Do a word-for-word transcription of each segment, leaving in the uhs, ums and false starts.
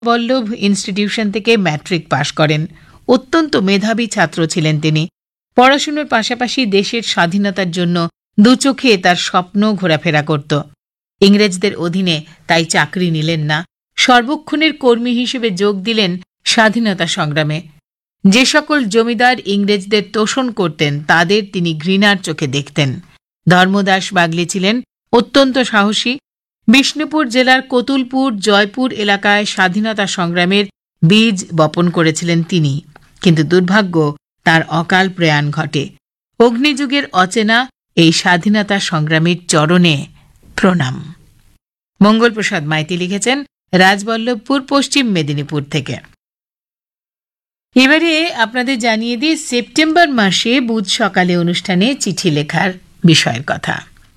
Vallabh institution থেকে matric পাশ করেন। অত্যন্ত মেধাবী ছাত্র ছিলেন তিনি। পড়াশোনার পাশাপাশি দেশের স্বাধীনতার জন্য দুচোখে তার স্বপ্ন ঘোরাফেরা করত। ইংরেজদের অধীনে তাই চাকরি নিলেন না, সর্বক্ষণের কর্মী হিসেবে যোগ দিলেন স্বাধীনতা সংগ্রামে। যে সকল জমিদার ইংরেজদের তোষণ করতেন তাদের তিনি ঘৃণার চোখে দেখতেন। ধর্মদাস বাগলি ছিলেন অত্যন্ত সাহসী। বিষ্ণুপুর জেলার কতুলপুর জয়পুর এলাকায় স্বাধীনতা সংগ্রামের বীজ বপন করেছিলেন তিনি, কিন্তু দুর্ভাগ্য তার অকাল প্রয়াণ ঘটে। অগ্নিযুগের অচেনা এই স্বাধীনতা সংগ্রামের চরণে প্রণাম। মঙ্গলপ্রসাদ মাইতি লিখেছেন রাজবল্লভপুর, পশ্চিম মেদিনীপুর থেকে। এবারে আপনাদের জানিয়ে দিই সেপ্টেম্বর মাসে বুধ সকালে অনুষ্ঠানে চিঠি লেখার বিষয়ের কথা।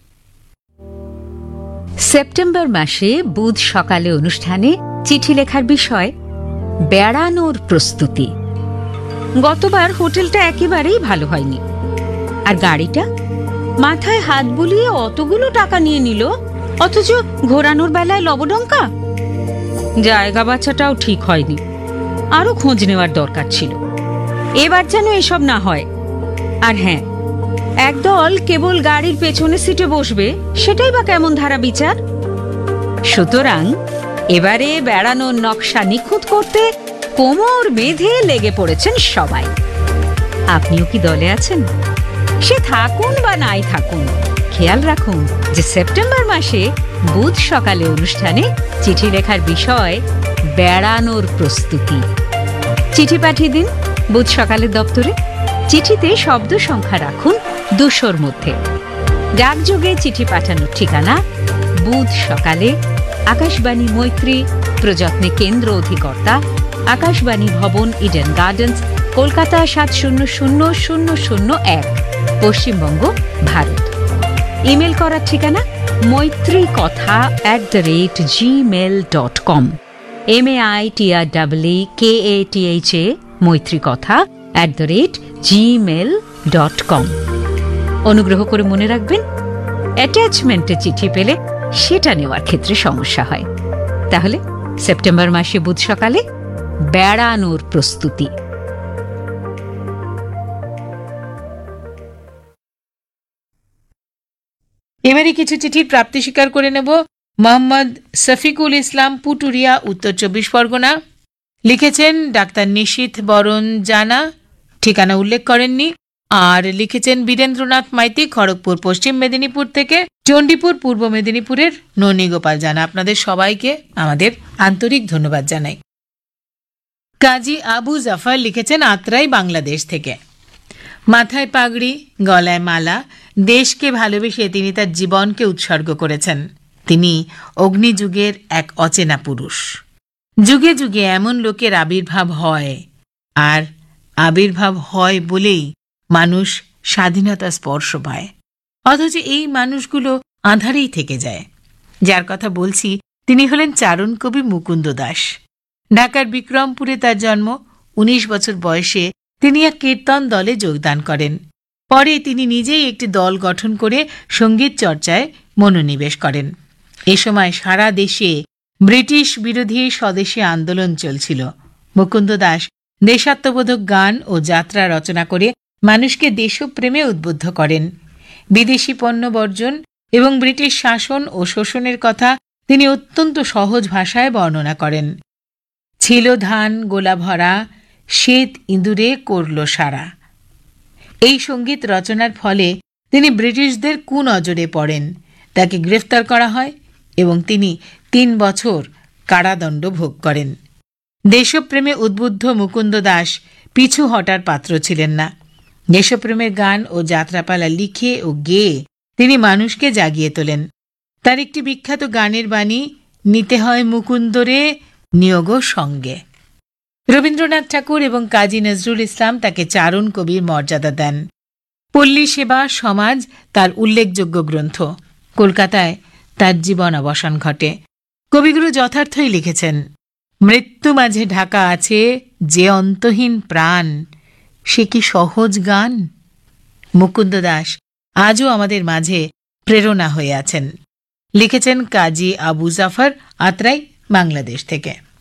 সেপ্টেম্বর মাসে বুধ সকালে অনুষ্ঠানে চিঠি লেখার বিষয় বেড়ানোর প্রস্তুতি। গতবার হোটেলটা একেবারেই ভালো হয়নি, আর গাড়িটা মাথায় হাত বুলিয়ে অতগুলো টাকা নিয়ে নিল, অথচ ঘোরানোর বেলায় লবডঙ্কা। জায়গা বাছাটাও ঠিক হয়নি, আরো খোঁজ নেওয়ার দরকার ছিল। এবার যেন এসব না হয়। আর হ্যাঁ, একদল কেবল গাড়ির পেছনে সিটে বসবে, সেটাই বা কেমন ধারা বিচার। সুতরাং এবারে বেড়ানোর নকশা নিখুঁত করতে কোমর বেঁধে লেগে পড়েছেন সবাই। আপনিও কি দলে আছেন? সে থাকুন বা নাই থাকুন, খেয়াল রাখুন যে সেপ্টেম্বর মাসে বুধ সকালে অনুষ্ঠানে চিঠি লেখার বিষয় বেড়ানোর প্রস্তুতি। চিঠি পাঠিয়ে দিন বুধ সকালের দপ্তরে। চিঠিতে শব্দ সংখ্যা রাখুন দুশোর মধ্যে। ডাকযোগে চিঠি পাঠানোর ঠিকানা বুধ সকালে, আকাশবাণী মৈত্রী, প্রযত্নে কেন্দ্র অধিকর্তা, আকাশবাণী ভবন, ইডেন গার্ডেন্স, কলকাতা সাত শূন্য শূন্য শূন্য শূন্য এক, পশ্চিমবঙ্গ, ভারত। ইমেল করার ঠিকানা মৈত্রী কথা at the rate Gmail dot com. M A I T R double E K A T H A মৈত্রী কথা at the rate Gmail dot com. অনুগ্রহ করে মনে রাখবেন, অ্যাটাচমেন্টে চিঠি পেলে সেটা নেওয়ার ক্ষেত্রে সমস্যা হয়। তাহলে সেপ্টেম্বর মাসে বুধ সকালে বেড়ানোর প্রস্তুতি। এবারে কিছু চিঠির প্রাপ্তি স্বীকার করে নেব। মোহাম্মদ শফিকুল ইসলাম, পুটুরিয়া, উত্তর চব্বিশ পরগনা, লিখেছেন ডাক্তার নিশীথ বরণ জানা, ঠিকানা উল্লেখ করেননি। আর লিখেছেন বীরেন্দ্রনাথ মাইতি, খড়গপুর, পশ্চিম মেদিনীপুর থেকে, চণ্ডীপুর, পূর্ব মেদিনীপুরের ননী গোপাল জানা। আপনাদের সবাইকে আমাদের আন্তরিক ধন্যবাদ জানাই। কাজী আবু জাফর লিখেছেন আত্রাই, বাংলাদেশ থেকে। মাথায় পাগড়ি, গলায় মালা, দেশকে ভালোবেসে তিনি তার জীবনকে উৎসর্গ করেছেন। তিনি অগ্নিযুগের এক অচেনা পুরুষ। যুগে যুগে এমন লোকের আবির্ভাব হয়, আর আবির্ভাব হয় বলেই মানুষ স্বাধীনতা স্পর্শ পায়। অথচ এই মানুষগুলো আঁধারেই থেকে যায়। যার কথা বলছি তিনি হলেন চারণ কবি মুকুন্দ দাস। ঢাকার বিক্রমপুরে তার জন্ম। উনিশ বছর বয়সে তিনি এক কীর্তন দলে যোগদান করেন। পরে তিনি নিজেই একটি দল গঠন করে সঙ্গীত চর্চায় মনোনিবেশ করেন। এ সময় সারা দেশে ব্রিটিশ বিরোধী স্বদেশী আন্দোলন চলছিল। মুকুন্দ দাস দেশাত্মবোধক গান ও যাত্রা রচনা করে মানুষকে দেশপ্রেমে উদ্বুদ্ধ করেন। বিদেশি পণ্য বর্জন এবং ব্রিটিশ শাসন ও শোষণের কথা তিনি অত্যন্ত সহজ ভাষায় বর্ণনা করেন। ছিল ধান গোলা ভরা, শ্বেত ইঁদুরে করল সারা। এই সঙ্গীত রচনার ফলে তিনি ব্রিটিশদের কুনজরে পড়েন। তাকে গ্রেফতার করা হয় এবং তিনি তিন বছর কারাদণ্ড ভোগ করেন। দেশপ্রেমে উদ্বুদ্ধ মুকুন্দ দাস পিছু হটার পাত্র ছিলেন না। দেশপ্রেমের গান ও যাত্রাপালা লিখে ও গেয়ে তিনি মানুষকে জাগিয়ে তোলেন। তার একটি বিখ্যাত গানের বাণী, নিতে হয় মুকুন্দরে নিয়োগ সঙ্গে। রবীন্দ্রনাথ ঠাকুর এবং কাজী নজরুল ইসলাম তাকে চারণ কবির মর্যাদা দেন। পল্লী সেবা সমাজ তার উল্লেখযোগ্য গ্রন্থ। কলকাতায় তার জীবন অবসান ঘটে। কবিগুরু যথার্থই লিখেছেন, মৃত্যু মাঝে ঢাকা আছে যে অন্তহীন প্রাণ, সে কি সহজ গান। মুকুন্দ দাস আজও আমাদের মাঝে প্রেরণা হয়ে আছেন। লিখেছেন কাজী আবু জাফর, আত্রাই, বাংলাদেশ থেকে।